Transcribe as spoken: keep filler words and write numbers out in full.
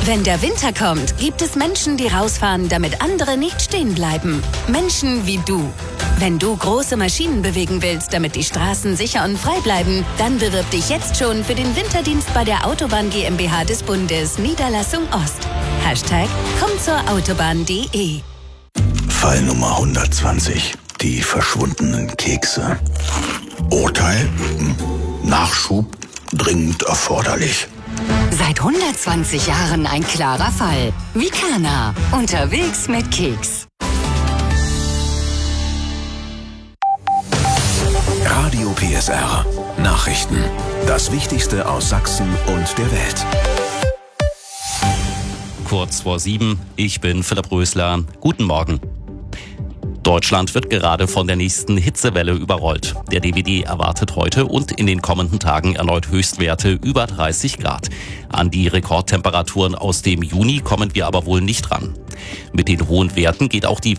Wenn der Winter kommt, gibt es Menschen, die rausfahren, damit andere nicht stehen bleiben. Menschen wie du. Wenn du große Maschinen bewegen willst, damit die Straßen sicher und frei bleiben, dann bewirb dich jetzt schon für den Winterdienst bei der Autobahn GmbH des Bundes, Niederlassung Ost. Hashtag komm zur Autobahn punkt de. Fall Nummer hundertzwanzig. Die verschwundenen Kekse. Urteil? Nachschub dringend erforderlich. Seit hundertzwanzig Jahren ein klarer Fall. Vicana. Unterwegs mit Keks. Radio P S R. Nachrichten. Das Wichtigste aus Sachsen und der Welt. Kurz vor sieben. Ich bin Philipp Rösler. Guten Morgen. Deutschland wird gerade von der nächsten Hitzewelle überrollt. Der D W D erwartet heute und in den kommenden Tagen erneut Höchstwerte über dreißig Grad. An die Rekordtemperaturen aus dem Juni kommen wir aber wohl nicht ran. Mit den hohen Werten geht auch die